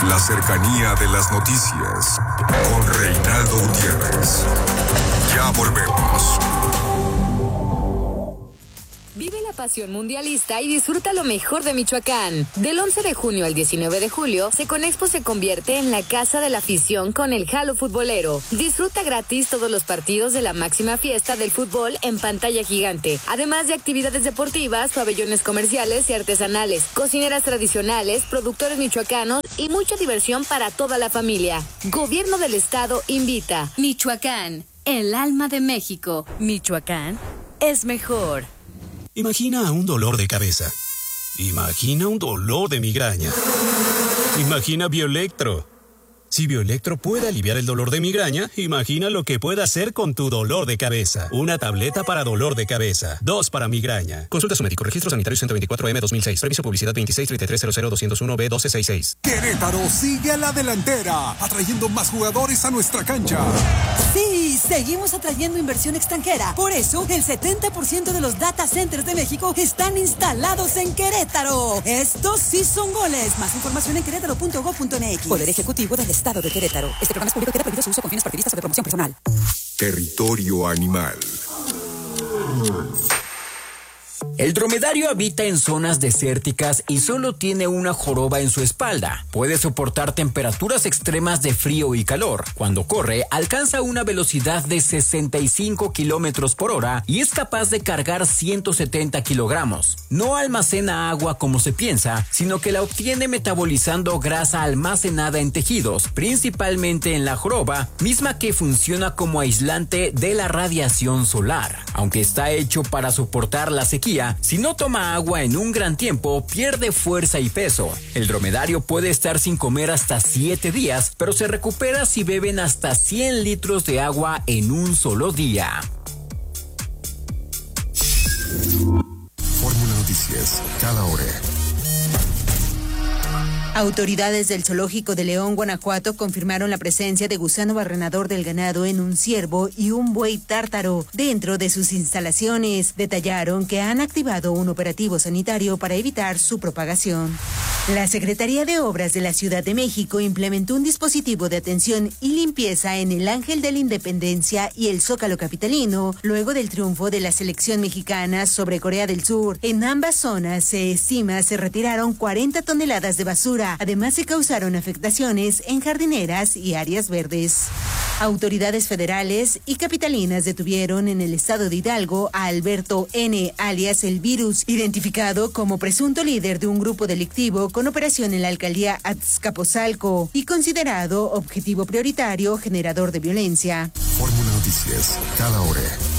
La cercanía de las noticias con Reinaldo Gutiérrez. Ya volvemos. Vive la pasión mundialista y disfruta lo mejor de Michoacán. Del 11 de junio al 19 de julio, Seconexpo se convierte en la casa de la afición con el Jalo Futbolero. Disfruta gratis todos los partidos de la máxima fiesta del fútbol en pantalla gigante, además de actividades deportivas, pabellones comerciales y artesanales, cocineras tradicionales, productores michoacanos y mucha diversión para toda la familia. Gobierno del Estado invita. Michoacán, el alma de México. Michoacán es mejor. Imagina un dolor de cabeza. Imagina un dolor de migraña. Imagina Bioelectro. Si Bioelectro puede aliviar el dolor de migraña, imagina lo que puede hacer con tu dolor de cabeza. Una tableta para dolor de cabeza. 2 para migraña. Consulta a su médico. Registro sanitario 124M 2006. Previso publicidad 2633000201B1266. Querétaro sigue a la delantera, atrayendo más jugadores a nuestra cancha. Sí, seguimos atrayendo inversión extranjera. Por eso, el 70% de los data centers de México están instalados en Querétaro. Estos sí son goles. Más información en querétaro.gov.mx. Poder Ejecutivo del Estado de Querétaro. Este programa es público y queda prohibido su uso con fines partidistas o de promoción personal. Territorio animal. El dromedario habita en zonas desérticas y solo tiene una joroba en su espalda. Puede soportar temperaturas extremas de frío y calor. Cuando corre, alcanza una velocidad de 65 kilómetros por hora y es capaz de cargar 170 kilogramos. No almacena agua como se piensa, sino que la obtiene metabolizando grasa almacenada en tejidos, principalmente en la joroba, misma que funciona como aislante de la radiación solar. Aunque está hecho para soportar la sequía, si no toma agua en un gran tiempo, pierde fuerza y peso. El dromedario puede estar sin comer hasta 7 días, pero se recupera si beben hasta 100 litros de agua en un solo día. Fórmula Noticias, cada hora. Autoridades del Zoológico de León, Guanajuato, confirmaron la presencia de gusano barrenador del ganado en un ciervo y un buey tártaro dentro de sus instalaciones. Detallaron que han activado un operativo sanitario para evitar su propagación. La Secretaría de Obras de la Ciudad de México implementó un dispositivo de atención y limpieza en el Ángel de la Independencia y el Zócalo capitalino, luego del triunfo de la selección mexicana sobre Corea del Sur. En ambas zonas, se estima, se retiraron 40 toneladas de basura. Además, se causaron afectaciones en jardineras y áreas verdes. Autoridades federales y capitalinas detuvieron en el estado de Hidalgo a Alberto N., alias El Virus, identificado como presunto líder de un grupo delictivo con operación en la alcaldía Azcapotzalco y considerado objetivo prioritario generador de violencia. Fórmula Noticias, cada hora.